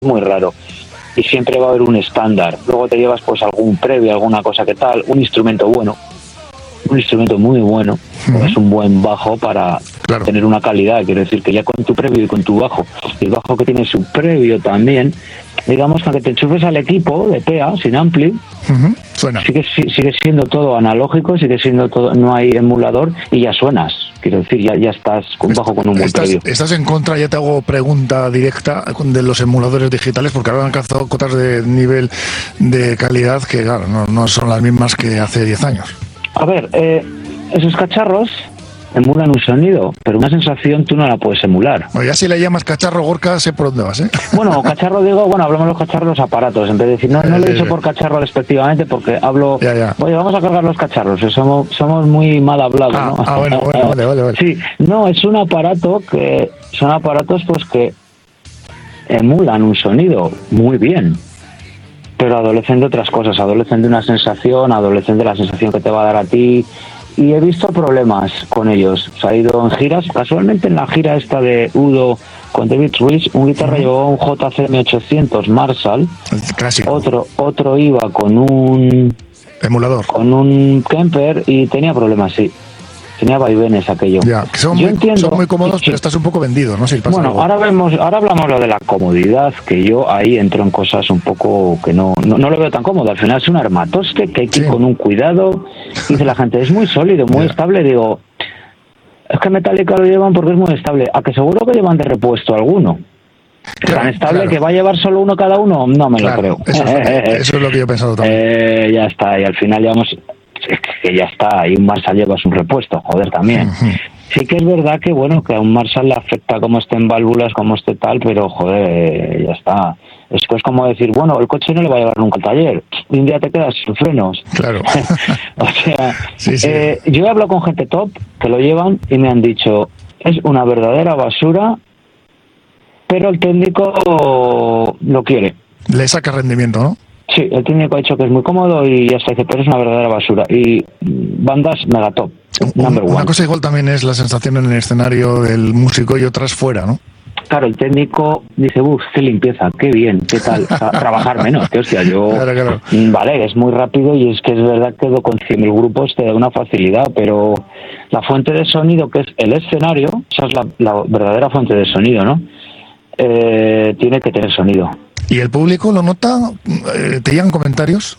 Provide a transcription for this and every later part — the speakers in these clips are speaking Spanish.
muy raro. Y siempre va a haber un estándar. Luego te llevas pues algún previo, alguna cosa que tal, un instrumento bueno, un instrumento muy bueno, es un buen bajo para tener una calidad. Quiero decir que ya con tu previo y con tu bajo, el bajo que tiene su previo también, digamos que aunque te enchufes al equipo de PEA sin ampli, suena. Sigue siendo todo analógico, sigue siendo todo, no hay emulador y ya suenas. Quiero decir, ya estás con bajo con un buen previo. Estás en contra, ya te hago pregunta directa de los emuladores digitales, porque ahora han alcanzado cotas de nivel de calidad que, claro, no son las mismas que hace 10 años. A ver, esos cacharros emulan un sonido, pero una sensación tú no la puedes emular. Bueno, ya si le llamas cacharro, Gorka, sé por dónde vas, ¿eh? Bueno, cacharro digo, hablamos de los cacharros, los aparatos, en vez de decir, no lo he dicho por cacharro respectivamente, porque hablo, oye, vamos a cargar los cacharros, somos muy mal hablados, ¿no? Bueno, vale. Sí, no, es un aparato son aparatos pues que emulan un sonido muy bien, pero adolecen de otras cosas, adolecen de una sensación, adolecen de la sensación que te va a dar a ti. Y he visto problemas con ellos. Se ha ido en giras, casualmente en la gira esta de Udo con David Ruiz, un guitarra llevaba un JCM 800 Marshall, otro iba con un emulador, con un Kemper y tenía problemas, sí. Tenía vaivenes aquello. Ya, que son muy cómodos, pero estás un poco vendido, ¿no? Si pasa algo. Ahora hablamos lo de la comodidad, que yo ahí entro en cosas un poco que no lo veo tan cómodo. Al final es un armatoste que hay que ir con un cuidado. Dice la gente, es muy sólido, muy estable. Digo, es que Metallica lo llevan porque es muy estable. ¿A que seguro que llevan de repuesto alguno? ¿Tan estable que va a llevar solo uno cada uno? No me lo creo. Eso es lo que yo he pensado también. Ya está, y al final llevamos... Es que ya está, y un Marshall llevas un repuesto, joder, también. Sí que es verdad que, bueno, que a un Marshall le afecta como esté en válvulas, como esté tal, pero, joder, ya está. Es que es como decir, bueno, el coche no le va a llevar nunca al taller, y un día te quedas sin frenos. Claro. O sea, yo he hablado con gente top que lo llevan y me han dicho, es una verdadera basura, pero el técnico lo quiere. Le saca rendimiento, ¿no? Sí, el técnico ha dicho que es muy cómodo y ya está, dice, pero es una verdadera basura. Y bandas mega top, number one. Una cosa igual también es la sensación en el escenario del músico y otras fuera, ¿no? Claro, el técnico dice, qué limpieza, qué bien, qué tal, o sea, trabajar menos, que hostia, Claro. Vale, es muy rápido y es que es verdad que con 100.000 grupos te da una facilidad, pero la fuente de sonido, que es el escenario, esa es la verdadera fuente de sonido, ¿no? Tiene que tener sonido. ¿Y el público lo nota? ¿Te llegan comentarios?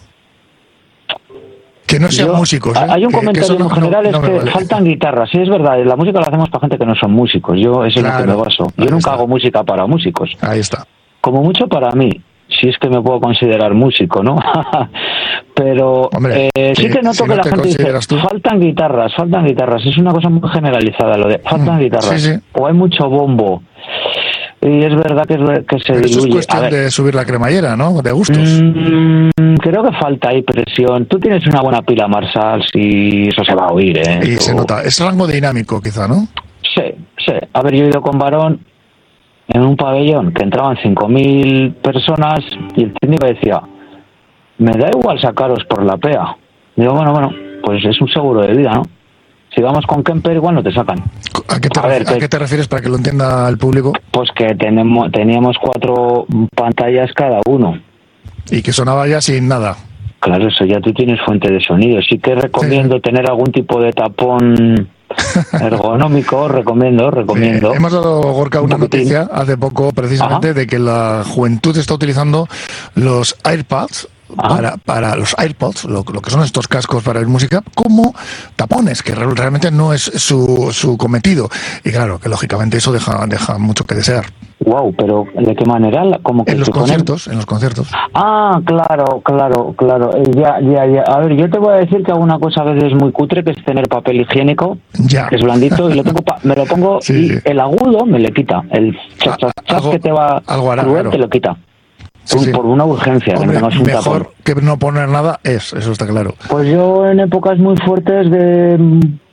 Que no sean músicos, ¿eh? Hay un comentario en general, es que faltan guitarras. Sí, es verdad, la música la hacemos para gente que no son músicos. Yo eso es lo que me baso. Yo nunca hago música para músicos. Ahí está. Como mucho para mí, si es que me puedo considerar músico, ¿no? Pero hombre, sí que noto que la gente dice, faltan guitarras. Es una cosa muy generalizada lo de faltan guitarras. Sí. O hay mucho bombo. Y es verdad que se diluye. Eso es cuestión de subir la cremallera, ¿no? De gustos. Creo que falta ahí presión. Tú tienes una buena pila Marshall y eso se va a oír, ¿eh? Y se nota. Es rango dinámico, quizá, ¿no? Sí. A ver, yo he ido con Barón en un pabellón que entraban 5.000 personas y el técnico decía, me da igual sacaros por la PEA. Digo, bueno, pues es un seguro de vida, ¿no? Si vamos con Kemper, igual no te sacan. ¿A qué te refieres para que lo entienda el público? Pues que teníamos 4 pantallas cada uno. Y que sonaba ya sin nada. Claro, eso ya tú tienes fuente de sonido. Sí que recomiendo tener algún tipo de tapón ergonómico, recomiendo. Sí, hemos dado, Gorka, una noticia hace poco precisamente de que la juventud está utilizando los AirPods para los AirPods, lo que son estos cascos para oír música, como tapones, que realmente no es su cometido. Y claro, que lógicamente eso deja mucho que desear. Wow, pero ¿de qué manera? ¿Cómo que en los conciertos. Ah, claro. Ya. A ver, yo te voy a decir que hago una cosa a veces muy cutre, que es tener papel higiénico, que es blandito, y me lo pongo y el agudo me le quita. El chas que te va cruel te lo quita. Por una urgencia. Hombre, que un mejor tapón. Que no poner nada eso está claro. Pues yo en épocas muy fuertes de mucho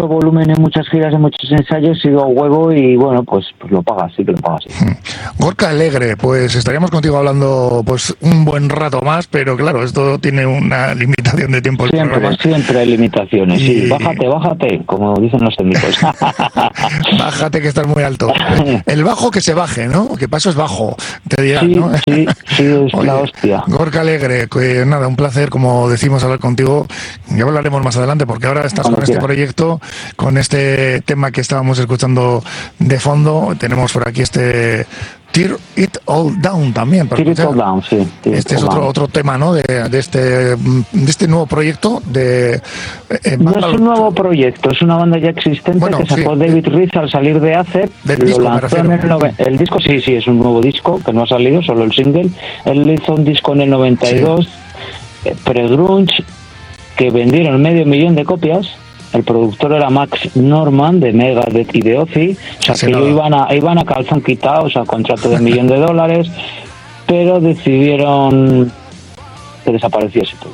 mucho volumen, en muchas giras, en muchos ensayos, sigo a huevo y bueno, pues lo pagas, sí que lo pagas. Sí. Gorka Alegre, pues estaríamos contigo hablando pues un buen rato más, pero claro, esto tiene una limitación de tiempo. Siempre hay limitaciones, sí. Bájate, como dicen los técnicos. Bájate que estás muy alto. El bajo que se baje, ¿no? Que paso es bajo, te dirán, ¿no? Sí, es Oye, la hostia. Gorka Alegre, que nada, un placer, como decimos, hablar contigo. Ya hablaremos más adelante, porque ahora estás con este proyecto, con este tema que estábamos escuchando de fondo. Tenemos por aquí este Tear It All Down también. Tear It All Down, sí. Este es otro tema, ¿no? De este nuevo proyecto de... no es un nuevo proyecto, es una banda ya existente, bueno, que sacó David Reed al salir de ACEP. Lo lanzó en el disco, sí, es un nuevo disco que no ha salido, solo el single. Él hizo un disco en el 92, pre-grunge, que vendieron 500,000 de copias. El productor era Max Norman de Megadeth y de Ozzy, o sea que iban a calzón quitado, o sea, contrato de $1 millón, pero decidieron que desapareciese todo.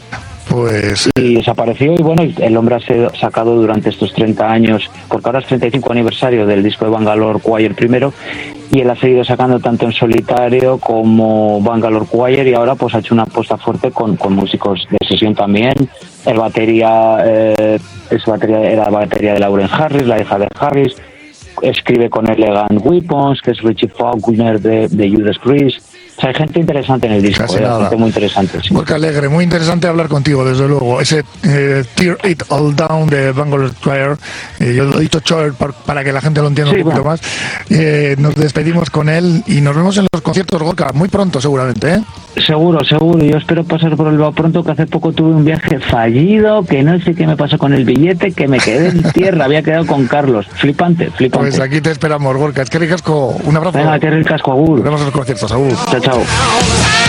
Y desapareció, y bueno, el hombre ha sacado durante estos 30 años, porque ahora es 35 aniversario del disco de Bangalore Choir primero, y él ha seguido sacando tanto en solitario como Bangalore Choir, y ahora pues ha hecho una apuesta fuerte con músicos de sesión también. El batería era la batería de Lauren Harris, la hija de Harris. Escribe con Elegant Weapons, que es Richie Faulkner de Judas Priest. O sea, hay gente interesante en el disco, gente muy interesante. Sí. Gorka Alegre, muy interesante hablar contigo, desde luego. Ese Tear It All Down de Bangalore Choir, yo lo he dicho Choir para que la gente lo entienda un poquito más. Nos despedimos con él y nos vemos en los conciertos, Gorka, muy pronto seguramente, ¿eh? Seguro. Yo espero pasar por el pronto, que hace poco tuve un viaje fallido, que no sé qué me pasó con el billete, que me quedé en tierra, había quedado con Carlos. Flipante. Pues aquí te esperamos, Gorka. Es que ricasco, un abrazo. Venga, que ricasco, agur. Nos vemos en los conciertos, agur. Chao.